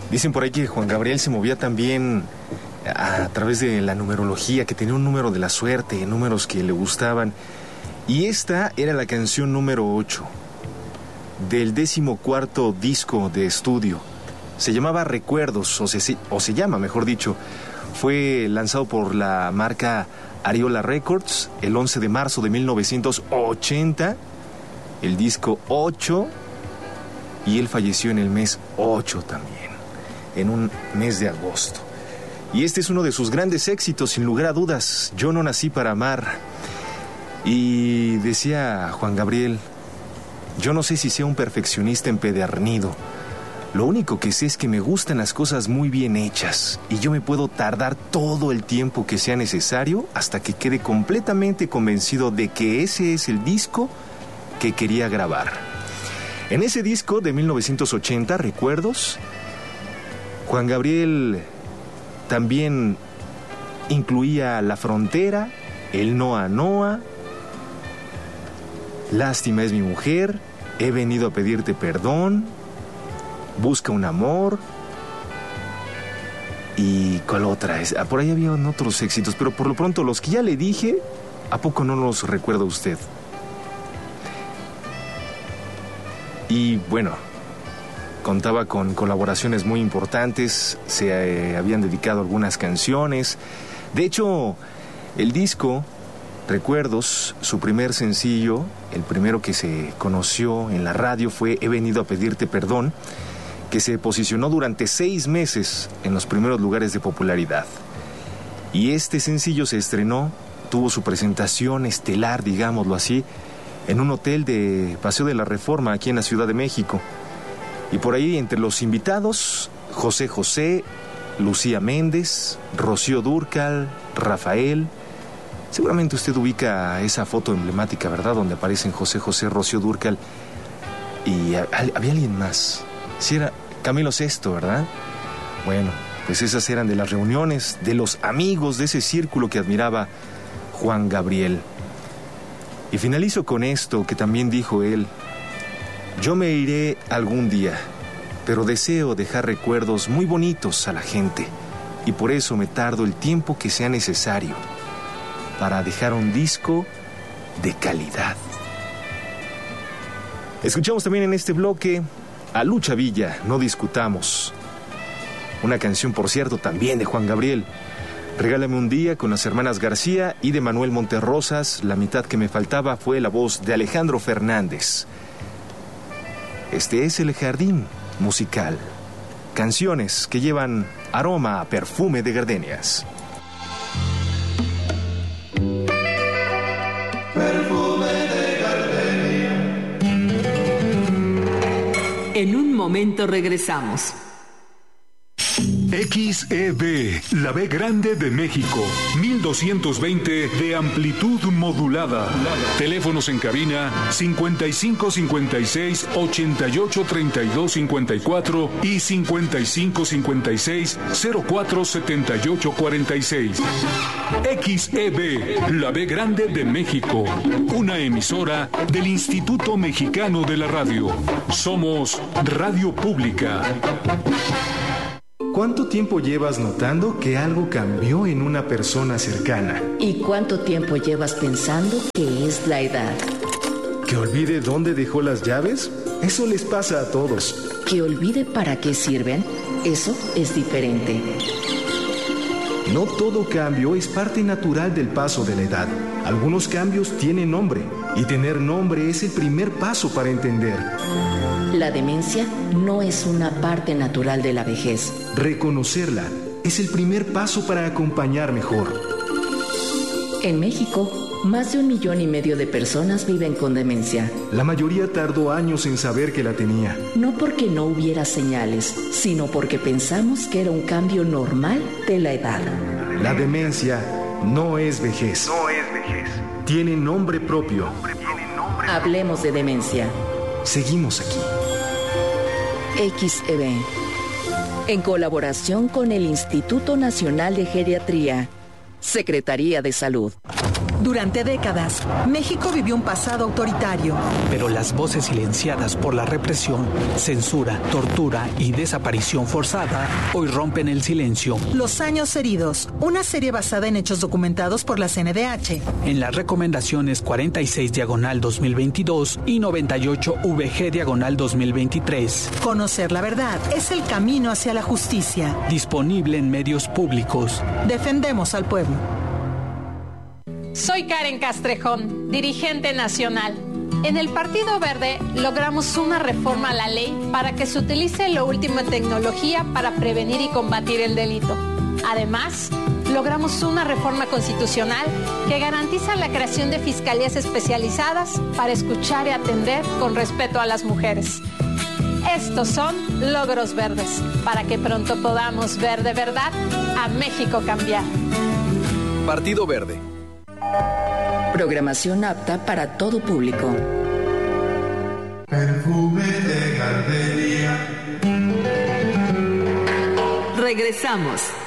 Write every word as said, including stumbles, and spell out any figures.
Dicen por ahí que Juan Gabriel se movía también a, a través de la numerología, que tenía un número de la suerte, números que le gustaban. Y esta era la canción número ocho del decimocuarto disco de estudio. Se llamaba Recuerdos, o se, o se llama, mejor dicho. Fue lanzado por la marca Ariola Records el once de marzo de mil novecientos ochenta, el disco ocho, y él falleció en el mes ocho también, en un mes de agosto. Y este es uno de sus grandes éxitos, sin lugar a dudas, Yo no nací para amar. Y decía Juan Gabriel, yo no sé si sea un perfeccionista empedernido. Lo único que sé es que me gustan las cosas muy bien hechas y yo me puedo tardar todo el tiempo que sea necesario hasta que quede completamente convencido de que ese es el disco que quería grabar. En ese disco de mil novecientos ochenta, Recuerdos, Juan Gabriel también incluía La Frontera, El Noa Noa, Lástima es mi mujer, He venido a pedirte perdón, Busca un amor. ¿Y cuál otra es? Por ahí había otros éxitos, pero por lo pronto los que ya le dije, ¿a poco no los recuerda usted? Y bueno, contaba con colaboraciones muy importantes, se eh, habían dedicado algunas canciones. De hecho, el disco Recuerdos, su primer sencillo, el primero que se conoció en la radio fue He venido a pedirte perdón, que se posicionó durante seis meses en los primeros lugares de popularidad. Y este sencillo se estrenó, tuvo su presentación estelar, digámoslo así, en un hotel de Paseo de la Reforma, aquí en la Ciudad de México. Y por ahí, entre los invitados, José José, Lucía Méndez, Rocío Dúrcal, Rafael. Seguramente usted ubica esa foto emblemática, ¿verdad?, donde aparecen José José, Rocío Dúrcal y a, a, había alguien más. Sí, era Camilo Sesto, ¿verdad? Bueno, pues esas eran de las reuniones, de los amigos de ese círculo que admiraba Juan Gabriel. Y finalizo con esto que también dijo él: yo me iré algún día, pero deseo dejar recuerdos muy bonitos a la gente, y por eso me tardo el tiempo que sea necesario para dejar un disco de calidad. Escuchamos también en este bloque a Lucha Villa, No Discutamos. Una canción, por cierto, también de Juan Gabriel. Regálame un día, con las hermanas García y de Manuel Monterrosas. La mitad que me faltaba fue la voz de Alejandro Fernández. Este es el jardín musical. Canciones que llevan aroma a perfume de gardenias. En un momento regresamos. X E B, la B grande de México, mil doscientos veinte de amplitud modulada. Teléfonos en cabina cincuenta y cinco cincuenta y seis ochenta y ocho treinta y dos cincuenta y cuatro y cincuenta y cinco cincuenta y seis cero cuatro setenta y ocho cuarenta y seis. X E B, la B grande de México, una emisora del Instituto Mexicano de la Radio. Somos Radio Pública. ¿Cuánto tiempo llevas notando que algo cambió en una persona cercana? ¿Y cuánto tiempo llevas pensando que es la edad? ¿Que olvide dónde dejó las llaves? Eso les pasa a todos. ¿Que olvide para qué sirven? Eso es diferente. No todo cambio es parte natural del paso de la edad. Algunos cambios tienen nombre, y tener nombre es el primer paso para entender. La demencia no es una parte natural de la vejez. Reconocerla es el primer paso para acompañar mejor. En México, más de un millón y medio de personas viven con demencia. La mayoría tardó años en saber que la tenía. No porque no hubiera señales, sino porque pensamos que era un cambio normal de la edad. La demencia no es vejez. No es vejez. Tiene nombre propio. Hablemos de demencia. Seguimos aquí. X E B, en colaboración con el Instituto Nacional de Geriatría, Secretaría de Salud. Durante décadas, México vivió un pasado autoritario. Pero las voces silenciadas por la represión, censura, tortura y desaparición forzada hoy rompen el silencio. Los años heridos, una serie basada en hechos documentados por la C N D H. En las recomendaciones cuarenta y seis diagonal dos mil veintidós y noventa y ocho V G diagonal dos mil veintitrés. Conocer la verdad es el camino hacia la justicia. Disponible en medios públicos. Defendemos al pueblo. Soy Karen Castrejón, dirigente nacional. En el Partido Verde logramos una reforma a la ley para que se utilice lo último en tecnología para prevenir y combatir el delito. Además, logramos una reforma constitucional que garantiza la creación de fiscalías especializadas para escuchar y atender con respeto a las mujeres. Estos son logros verdes, para que pronto podamos ver de verdad a México cambiar. Partido Verde. Programación apta para todo público. Perfume de gardenia. Regresamos.